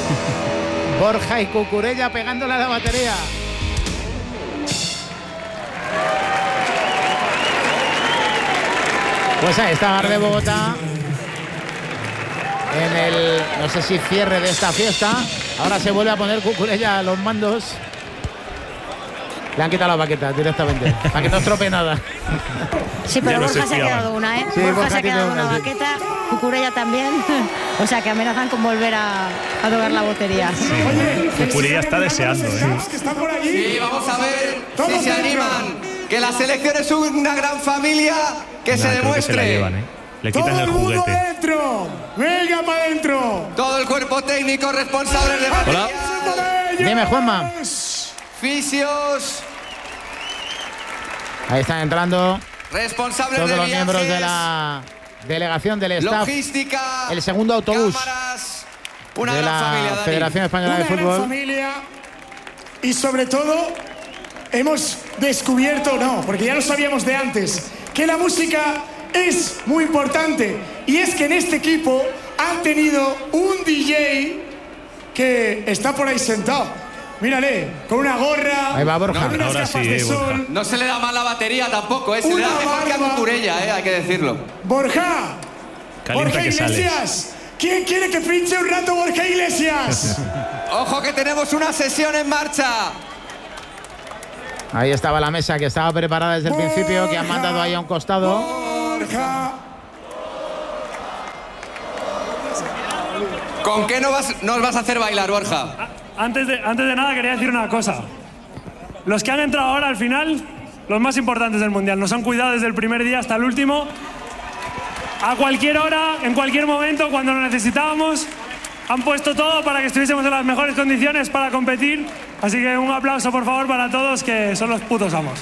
Borja y Cucurella pegándole a la batería. Pues ahí está Mar de Bogotá en el, no sé si cierre de esta fiesta. Ahora se vuelve a poner Cucurella a los mandos. Le han quitado la baqueta directamente, para que no estropee nada. Sí, pero Borja se ha quedado una, ¿eh? Sí, Borja se ha quedado una sí. baqueta, Cucurella también. O sea, que amenazan con volver a tocar la batería. Sí. Cucurella está deseando, ¿eh? Que están por allí. Sí, vamos a ver Todos si se dentro. animan. Que la selección es una gran familia, que se Creo que demuestre. se la llevan, ¿eh? Le quitan Todo el el mundo juguete. dentro. Venga para adentro. Todo el cuerpo técnico responsable de Hola. material, Dime, Juanma. fisios, Ahí están entrando responsables todos de los viajes, miembros de la delegación del staff. logística, El segundo autobús cámaras, una de gran la familia, Dani. Federación Española de Una gran Fútbol. familia. Y sobre todo, hemos descubierto, no, porque ya lo sabíamos de antes, que la música es muy importante. Y es que en este equipo han tenido un DJ que está por ahí sentado. Mírale, con una gorra, Ahí va Borja. con unas Ahora gafas sí, de Borja. sol. No se le da mal la batería tampoco, se le Una da mejor que a barba. Cucurella, hay que decirlo. Borja, Calienta Borja que sales. Iglesias. ¿Quién quiere que pinche un rato Borja Iglesias? Ojo que tenemos una sesión en marcha. Ahí estaba la mesa que estaba preparada desde el Borja. principio, que han mandado ahí a un costado. Borja. ¿Con qué nos vas a hacer bailar, Borja? Antes de nada quería decir una cosa. Los que han entrado ahora al final, los más importantes del Mundial, nos han cuidado desde el primer día hasta el último. A cualquier hora, en cualquier momento, cuando lo necesitábamos, han puesto todo para que estuviésemos en las mejores condiciones para competir. Así que un aplauso, por favor, para todos, que son los putos amos.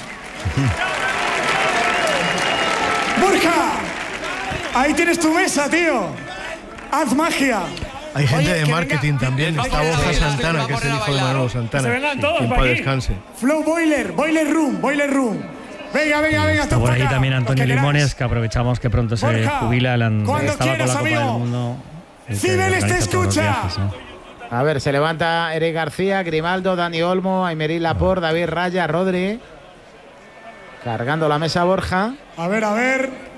Borja, ahí tienes tu mesa, tío. Haz magia. Hay gente Oye, de que marketing venga. también. Vamos Está a Borja bailar, Santana, que vamos es el a hijo de bailar. Manolo Santana. Que se vengan todos que para paz aquí. descanse. Flow Boiler, Boiler Room, Boiler Room. Venga, venga, venga. Está todos por para ahí acá, también los Antonio que queráis. Limones, que aprovechamos que pronto se Borja, jubila. cuando Estaba con quieras, la Copa del amigo. Mundo. el que Cibeles te organiza todos los escucha. viajes, ¿no? A ver, se levanta Eric García, Grimaldo, Dani Olmo, Aymerí Laporte, David Raya, Rodri. Cargando la mesa Borja. A ver, a ver.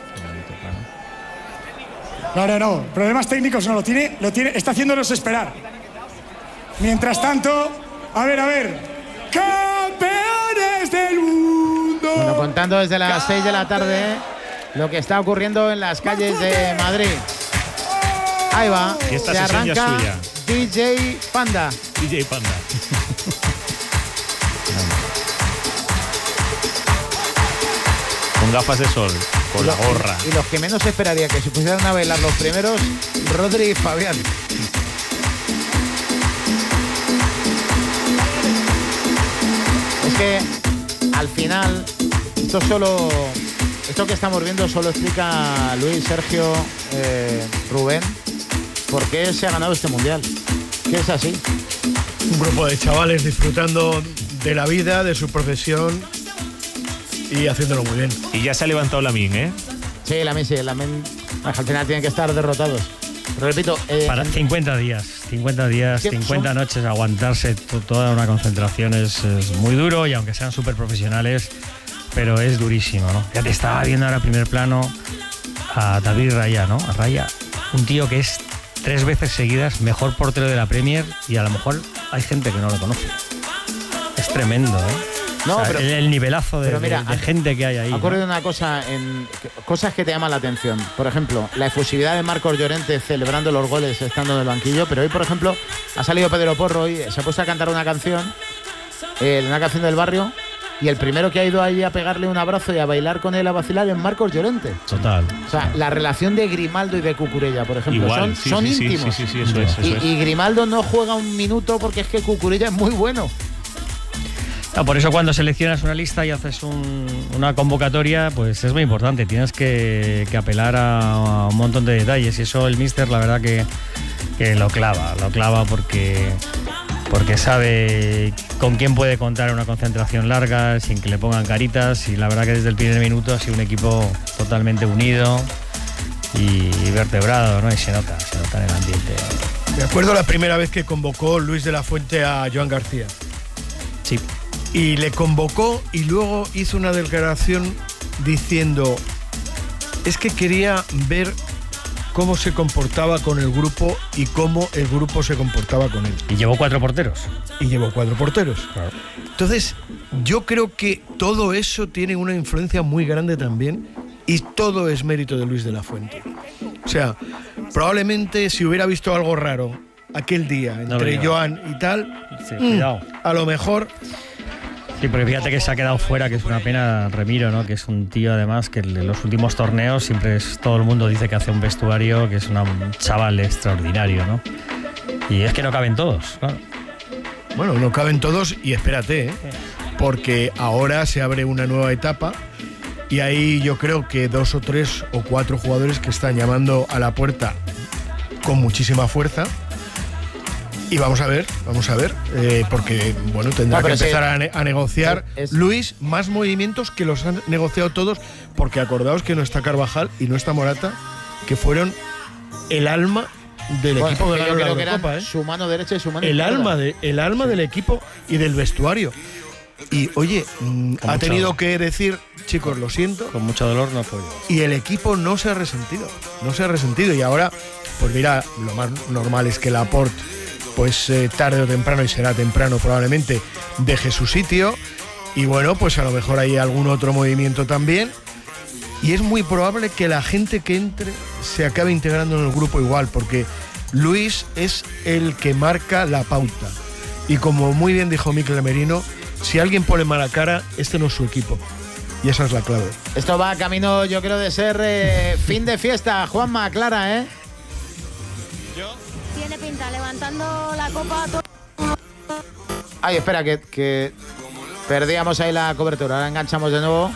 No. Problemas técnicos no, lo tiene. Está haciéndonos esperar. Mientras tanto, a ver. ¡Campeones del mundo! Bueno, contando desde las 6 de la tarde lo que está ocurriendo en las calles de Madrid. Ahí va, Y esta se sesión ya es arranca suya. DJ Panda. DJ Panda. Con gafas de sol, con la gorra. Y los que menos esperaría que se pusieran a bailar los primeros, Rodri y Fabián. Es que al final esto que estamos viendo solo explica Luis, Sergio, Rubén, por qué se ha ganado este mundial. Que es así. Un grupo de chavales disfrutando de la vida, de su profesión y haciéndolo muy bien. Y ya se ha levantado Lamine, ¿eh? Sí, Lamin, al final tienen que estar derrotados. Pero repito, Para 50 días, 50 noches, aguantarse toda una concentración es muy duro, y aunque sean súper profesionales, pero es durísimo, ¿no? Ya te estaba viendo ahora primer plano a David Raya, ¿no? A Raya, un tío que es 3 veces seguidas mejor portero de la Premier, y a lo mejor hay gente que no lo conoce. Es tremendo, ¿eh? No, O sea, pero- el nivelazo de, pero mira, de gente que hay ahí. ha ¿no? ocurrido una cosa, cosas que te llaman la atención. Por ejemplo, la efusividad de Marcos Llorente celebrando los goles estando en el banquillo. Pero hoy, por ejemplo, ha salido Pedro Porro y se ha puesto a cantar una canción del barrio. Y el primero que ha ido ahí a pegarle un abrazo y a bailar con él, a vacilar, es Marcos Llorente. Total. O sea, la relación de Grimaldo y de Cucurella, por ejemplo, Igual, son íntimos. Sí, eso es. Y Grimaldo no juega un minuto porque es que Cucurella es muy bueno. No, por eso cuando seleccionas una lista y haces una convocatoria, pues es muy importante. Tienes que apelar a un montón de detalles, y eso el míster, la verdad que lo clava porque sabe con quién puede contar en una concentración larga sin que le pongan caritas, y la verdad que desde el primer minuto ha sido un equipo totalmente unido y vertebrado, ¿no? Y se nota en el ambiente. Me acuerdo la primera vez que convocó Luis de la Fuente a Joan García. Sí. Y le convocó y luego hizo una declaración diciendo, es que quería ver cómo se comportaba con el grupo y cómo el grupo se comportaba con él. Y llevó 4 porteros. Y llevó 4 porteros. Claro. Entonces, yo creo que todo eso tiene una influencia muy grande también y todo es mérito de Luis de la Fuente. O sea, probablemente si hubiera visto algo raro aquel día entre Joan y tal, sí, cuidado. A lo mejor... Sí, porque fíjate que se ha quedado fuera, que es una pena, Remiro, ¿no? Que es un tío además que en los últimos torneos siempre todo el mundo dice que hace un vestuario, que es un chaval extraordinario, ¿no? Y es que no caben todos, claro. Bueno, no caben todos y espérate, ¿eh? Porque ahora se abre una nueva etapa y ahí yo creo que 2 o 3 o 4 jugadores que están llamando a la puerta con muchísima fuerza. Y vamos a ver, porque bueno, tendrá que empezar a negociar Luis más movimientos que los han negociado todos, porque acordaos que no está Carvajal y no está Morata, que fueron el alma del equipo de la Eurocopa, ¿eh? Su mano derecha y su mano izquierda. El alma del equipo y del vestuario. Y oye, ha tenido que decir, chicos, lo siento. Con mucho dolor no fue. Y el equipo no se ha resentido. Y ahora, pues mira, lo más normal es que Laporte, pues tarde o temprano, y será temprano probablemente, deje su sitio. Y bueno, pues a lo mejor hay algún otro movimiento también. Y es muy probable que la gente que entre se acabe integrando en el grupo igual, porque Luis es el que marca la pauta. Y como muy bien dijo Mikel Merino, si alguien pone mala cara, este no es su equipo. Y esa es la clave. Esto va camino, yo creo, de ser fin de fiesta. Juanma, Clara, ¿eh? Tiene pinta, levantando la copa. Ay, espera, que perdíamos ahí la cobertura. Ahora enganchamos de nuevo.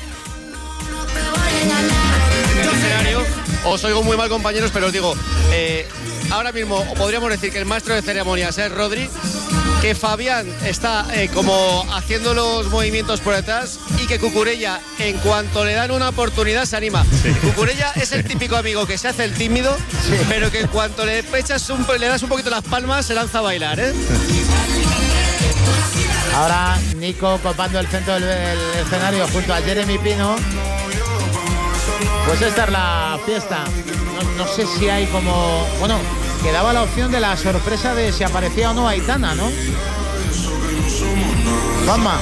Os oigo muy mal, compañeros, pero os digo, ahora mismo podríamos decir que el maestro de ceremonias es Rodri, que Fabián está como haciendo los movimientos por detrás y que Cucurella, en cuanto le dan una oportunidad, se anima. Sí. Cucurella es el típico amigo que se hace el tímido, sí, pero que en cuanto le das un poquito las palmas, se lanza a bailar, ¿eh? Ahora Nico copando el centro del escenario junto a Jeremy Pino. Pues esta es la fiesta. No sé si hay como... Bueno, quedaba la opción de la sorpresa de si aparecía o no Aitana, ¿no? Juanma.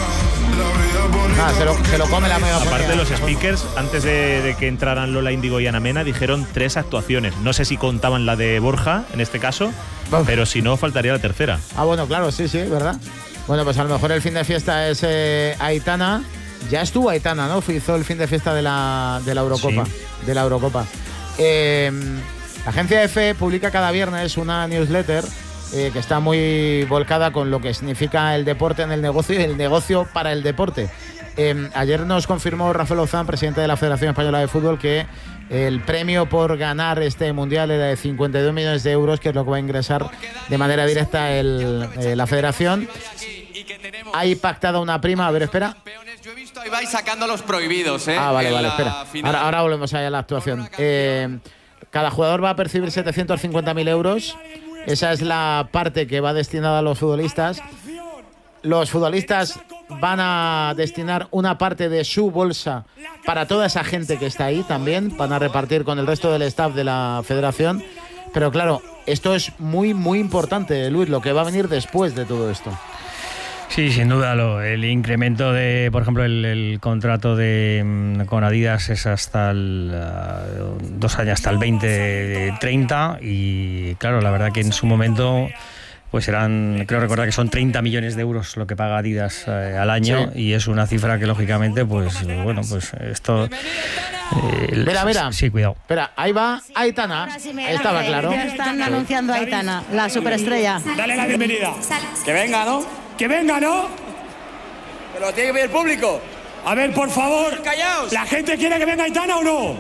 Se lo come la megafonía. Aparte de los speakers, antes de que entraran Lola Índigo y Ana Mena, dijeron 3 actuaciones. No sé si contaban la de Borja, en este caso, pero si no, faltaría la tercera. Ah, bueno, claro, sí, ¿verdad? Bueno, pues a lo mejor el fin de fiesta es Aitana. Ya estuvo Aitana, ¿no? Hizo el fin de fiesta de la Eurocopa. Sí. De la Eurocopa. La agencia EFE publica cada viernes una newsletter que está muy volcada con lo que significa el deporte en el negocio y el negocio para el deporte. Ayer nos confirmó Rafael Ozán, presidente de la Federación Española de Fútbol, que el premio por ganar este mundial era de 52 millones de euros, que es lo que va a ingresar de manera directa la Federación. Hay pactada una prima, a ver, espera. Yo he visto ahí vais sacando los prohibidos, ¿eh? Ah, vale, espera. Ahora volvemos allá a la actuación. Cada jugador va a percibir 750.000 euros. Esa es la parte que va destinada a los futbolistas. Los futbolistas van a destinar una parte de su bolsa para toda esa gente que está ahí también. Van a repartir con el resto del staff de la federación. Pero claro, esto es muy, muy importante, Luis, lo que va a venir después de todo esto. Sí, sin duda, el incremento de, por ejemplo, el contrato con Adidas es hasta 2 años, hasta el 2030, y claro, la verdad que en su momento pues creo recordar que son 30 millones de euros lo que paga Adidas al año, sí, y es una cifra que lógicamente, pues bueno, pues esto... Mira. Sí, cuidado. Espera, ahí va Aitana. Estaba claro. Ya están anunciando a Aitana, la superestrella. Dale la bienvenida. Que venga, ¿no? Que venga, ¿no? Pero lo tiene que ver el público. A ver, por favor. Callaos. ¿La gente quiere que venga Aitana o no?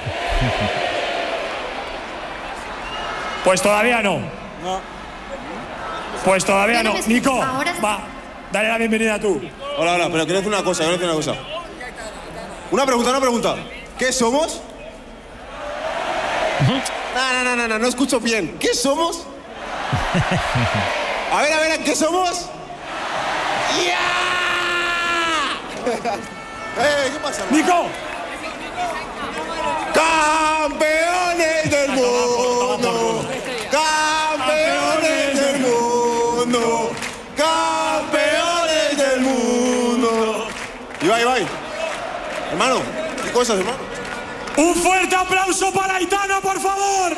Pues todavía no. Pues todavía no. Nico, va, dale la bienvenida tú. Hola, pero quiero decir una cosa, Una pregunta. ¿Qué somos? No escucho bien. ¿Qué somos? A ver, ¿qué somos? ¡Ya! ¿Qué pasa? ¡Nico! ¡Campeones del mundo! ¡Campeones del mundo! ¡Campeones del mundo! Ibai. Hermano, ¿qué cosas, hermano? Un fuerte aplauso para Aitana, por favor.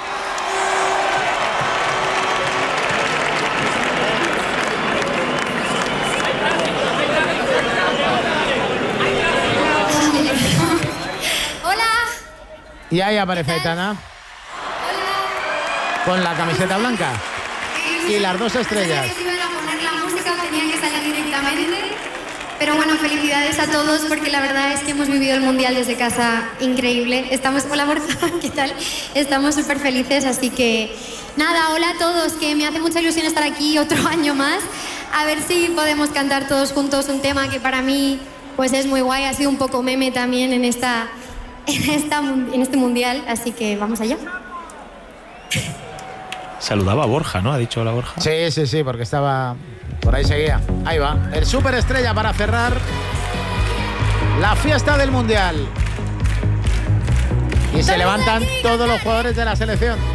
Hola. Y ahí aparece Aitana. Hola. Con la camiseta blanca. Y las 2 estrellas. No sabía si iban a poner la música o tenía que salir directamente. Pero bueno, felicidades a todos porque la verdad es que hemos vivido el Mundial desde casa increíble. Hola Borja, ¿qué tal? Estamos súper felices, así que nada, hola a todos, que me hace mucha ilusión estar aquí otro año más. A ver si podemos cantar todos juntos un tema que para mí pues es muy guay, ha sido un poco meme también en este Mundial, así que vamos allá. Saludaba a Borja, ¿no? Ha dicho hola Borja. Sí, porque estaba... Por ahí seguía. Ahí va. El superestrella para cerrar la fiesta del Mundial. Y se levantan todos los jugadores de la selección.